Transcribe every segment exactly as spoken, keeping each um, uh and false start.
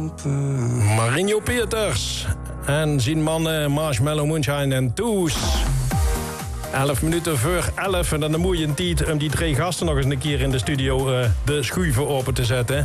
lopen. Marinho Peters en zijn mannen Marshmallow Moonshine en Toes. Elf minuten voor elf en dan een mooie tijd om die drie gasten nog eens een keer in de studio uh, de schuiven open te zetten.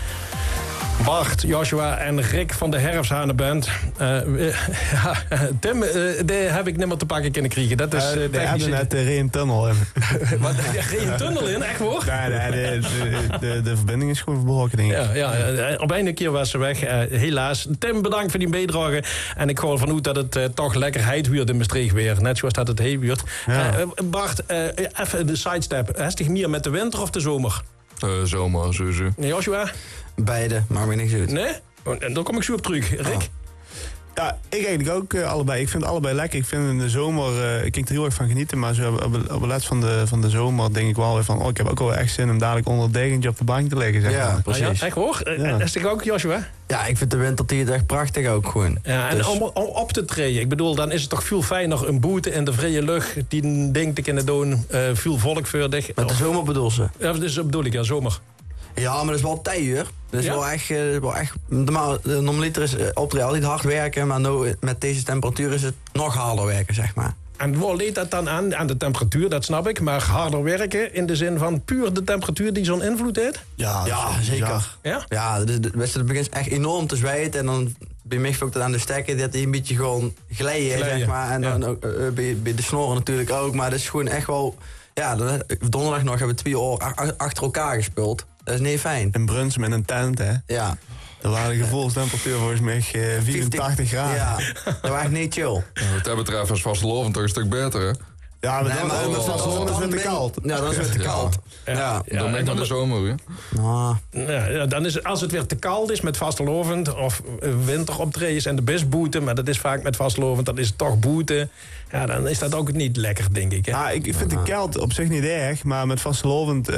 Bart, Joshua en Rick van de Herfsthanenband. Uh, uh, ja, Tim, uh, die heb ik niet meer te pakken kunnen krijgen. Dat is uh, uh, technisch. We hebben net de Reentunnel in. Wat, de Reentunnel in? Echt hoor? Nee, nee de, de, de, de verbinding is gewoon verbroken, denk ik. Ja, ja, op een keer was ze weg. Uh, helaas. Tim, bedankt voor die bijdrage. En ik ga ervan uit dat het uh, toch lekker heid huurt in Maastricht weer. Net zoals dat het heet huurt. Ja. Uh, Bart, uh, even de sidestep. Is het meer met de winter of de zomer? Uh, zomer, sowieso. Joshua? Beide, maakt me niks uit. Nee? En dan kom ik zo op terug. Rick? Oh. Ja, ik eigenlijk ook uh, allebei. Ik vind het allebei lekker. Ik vind in de zomer, uh, ik kan er heel erg van genieten. Maar zo op, op, op het laatst van de, van de zomer denk ik wel weer van... oh, ik heb ook wel echt zin om dadelijk onder het dekentje op de bank te liggen. Zeg ja, maar. precies. Ah, ja, echt hoor? Ja. En is het ook, Joshua? Ja, ik vind de wintertijd echt prachtig ook gewoon. Ja, en dus... om, om op te treden. Ik bedoel, dan is het toch veel fijner een boete in de vrije lucht. Die denkt ik in de doen, uh, veel volkvoerdig. Met de zomer bedoel ze? Ja, dat is, bedoel ik, ja, zomer. Ja, maar dat is wel tijd, hoor. Dat is ja? wel echt... Uh, wel echt normaal, normaliter is uh, optreden altijd hard werken, maar nou, met deze temperatuur is het nog harder werken, zeg maar. En waar leed dat dan aan? Aan de temperatuur, dat snap ik. Maar harder werken in de zin van puur de temperatuur die zo'n invloed heeft? Ja, ja zeker. Ja? Ja, dus de wedstrijd begint echt enorm te zwijten. En dan bij mij ook dat aan de stekker dat hij een beetje gewoon glijden, zeg maar. En dan ja. ook, uh, bij, bij de snoren natuurlijk ook. Maar dat is gewoon echt wel... Ja, donderdag nog hebben we twee uur achter elkaar gespeeld. Dat is niet fijn. Een brunch met een tent, hè? Ja. Er waren de gevoelstemperatuur volgens mij uh, vierentachtig graden. Ja, dat was echt niet chill. Ja, wat dat betreft is vastelovend toch een stuk beter, hè? Ja, maar nee, dan is vastelovend is weer te koud. Ja, dat is weer te koud. Ja, ja. ja. ja dan ben ik naar de zomer, hè? Nou. Ja, dan is, als het weer te koud is met vastelovend of winteroptredens en de bisboete, maar dat is vaak met vastelovend, dan is het toch boete. Ja, dan is dat ook niet lekker, denk ik. Hè? Ja, ik vind de kelt op zich niet erg, maar met vastelovend, uh,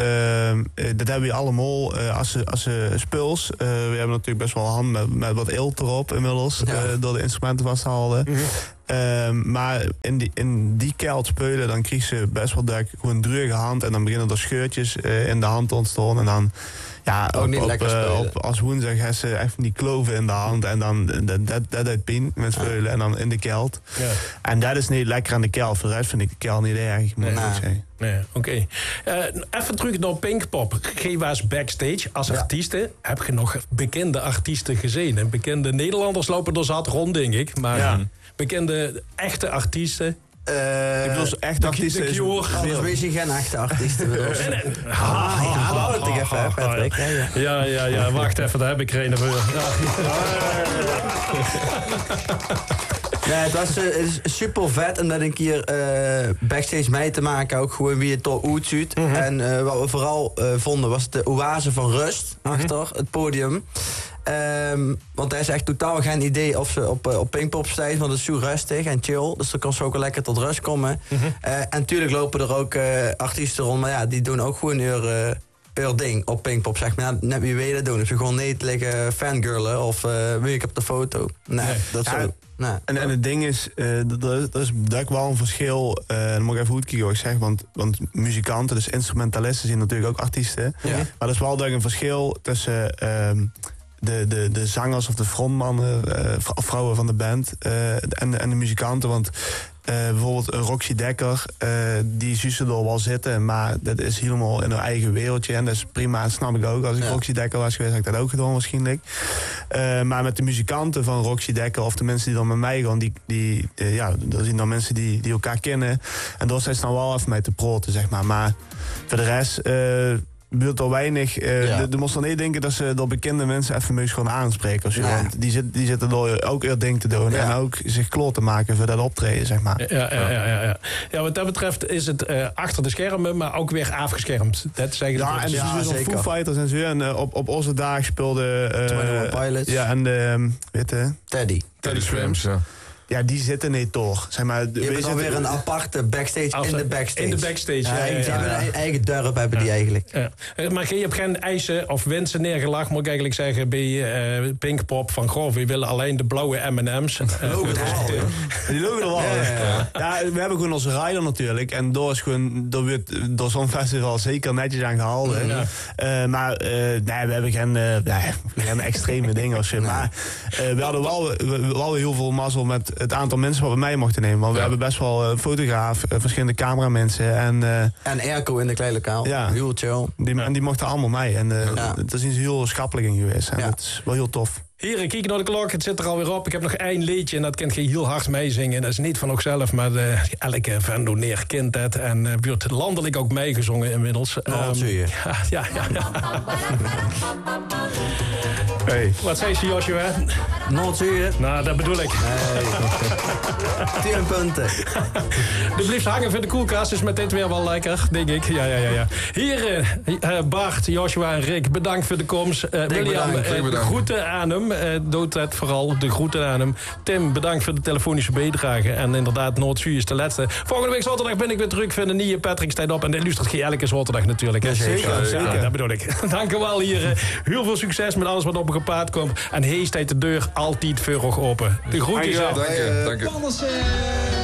dat hebben we allemaal. Uh, als ze, als ze spuls, uh, we hebben natuurlijk best wel hand met, met wat eelt erop inmiddels, ja. uh, door de instrumenten vast te houden. Mm-hmm. Uh, maar in die, in die kelt spelen, dan krijg ze best wel duik, gewoon een druige hand en dan beginnen er scheurtjes uh, in de hand te ontstaan en dan... Ja, ook op, niet op, lekker uh, op, als woensdag hebben ze even die kloven in de hand en dan dat, dat, dat uit pijn met spelen ja. en dan in de kelt. Ja. En dat is niet lekker aan de kelt. Voor de rest vind ik de kelt niet erg, moet ik nee. zeggen. Nee, oké. Okay. Uh, even terug naar Pinkpop. G was backstage als ja. artiesten. Heb je nog bekende artiesten gezien? En bekende Nederlanders lopen er zat rond, denk ik. Maar ja. bekende echte artiesten... Uh, ik bedoel, echt artiesten is... Anders wees je geen echte artiesten. nee, nee. Ah, ah, ik hou het even, hè, Patrick. Ja, ja, ja, ja, wacht even, daar heb ik er een voor. Nee, het was uh, het is super vet om dat een keer uh, backstage mee te maken. Ook gewoon wie het door uitziet. Mm-hmm. En uh, wat we vooral uh, vonden was de oase van rust mm-hmm. achter het podium. Um, want hij is echt totaal geen idee of ze op, uh, op Pinkpop staan, want het is zo rustig en chill. Dus dan kan ze ook wel lekker tot rust komen. Mm-hmm. Uh, en natuurlijk lopen er ook uh, artiesten rond, maar ja, die doen ook gewoon hun, uh, hun ding op Pinkpop, zeg maar. Ja, net wie weet dat doen. Dus ze gewoon niet liggen fangirlen of uh, wie ik op de foto. Nee, nee. dat is ja, zo. Nee. En, en het ding is, uh, dat is dat wel een verschil. Uh, dan moet ik even goed kijken wat ik zeg, want, want muzikanten, dus instrumentalisten, zijn natuurlijk ook artiesten. Ja. Maar er is wel duidelijk een verschil tussen uh, de, de, de zangers of de frontmannen, uh, vrouwen van de band uh, en, en de muzikanten. Want uh, bijvoorbeeld een Roxy Dekker, uh, die zussen er wel zitten, maar dat is helemaal in haar eigen wereldje. En dat is prima, dat snap ik ook. Als ik ja. Roxy Dekker was geweest, had ik dat ook gedaan waarschijnlijk. Uh, maar met de muzikanten van Roxy Dekker of de mensen die dan met mij gaan, die, die, uh, ja, dat zijn dan mensen die, die elkaar kennen. En daar zijn ze dan wel even mee te proten, zeg maar. Maar voor de rest... Uh, gebeurt al weinig. Uh, ja. de, de moest dan niet denken dat ze door bekende mensen even moest gewoon aanspreken. Of zo, ja. Want die, zit, die zitten door ook heel ding te doen. Ja. En ook zich kloot te maken voor dat optreden, zeg maar. Ja, ja, ja, ja, ja. ja wat dat betreft is het uh, achter de schermen, maar ook weer afgeschermd. Dat zeggen ja, en ja, dus Foo Fighters en zo. En uh, op, op onze dag speelde... Uh, Pilots. Ja, en de... Um, weet je... Teddy. Teddy Swims, ja. ja, die zitten niet door. Zeg maar, Je hebt dan weer een aparte backstage Als- in de backstage. in de backstage, Ja, ja, ja, die ja, hebben ja. een eigen dorp, hebben die eigenlijk. Ja. Eh, Maar je hebt geen eisen of wensen neergelegd, moet ik eigenlijk zeggen, bij eh, Pinkpop van goh, we willen alleen de blauwe M en M's. Eh, Logo toch al, hè? Die lopen er wel. Ja, ja, we hebben gewoon onze rider natuurlijk. En daar is gewoon door, wordt door zo'n festival zeker netjes aan gehouden. Ja. Eh, maar eh, nee, we hebben geen, eh, nee, geen extreme dingen of zo. Maar eh, we hadden wel, we, we hadden heel veel mazzel met het aantal mensen wat we mee mochten nemen. Want we Ja. hebben best wel een fotograaf, eh, verschillende cameramensen. En eh, En Airco in de kleedlokaal. Ja. Heel chill. die, en die mochten allemaal mee. En eh Ja. daar zijn ze heel schappelijk in geweest. En Ja. dat is wel heel tof. Heren, kijk naar de klok, het zit er alweer op. Ik heb nog één liedje en dat kan je heel hard meezingen. Dat is niet van onszelf, maar de, elke vendoneer kent het. En uh, wordt landelijk ook meegezongen inmiddels. Nou, zie je. Ja, ja, ja. ja. Hey. Wat zei ze, Joshua? Noord-Zuur. Nou, dat bedoel ik. tien punten. De blijft hangen voor de koelkast is met dit weer wel lekker, denk ik. Ja, ja, ja, ja. Heren, uh, Bart, Joshua en Rick, bedankt voor de komst. Uh, William, bedankt. uh, Dick de bedankt. groeten aan hem. Uh, doet het vooral, de groeten aan hem. Tim, bedankt voor de telefonische bijdrage. En inderdaad, Noord-Zuur is de laatste. Volgende week zaterdag ben ik weer terug voor de nieuwe Patrick Stijn op. En de luistert je elke zaterdag natuurlijk. hè? Zeker, Ja, zeker. dat bedoel ik. Dank u wel, heren. Heel veel succes met alles wat op een paard komt. En hij staat de deur altijd vurig open. De groetjes. Dankjewel. hè. Dank je, dank je. Andersen.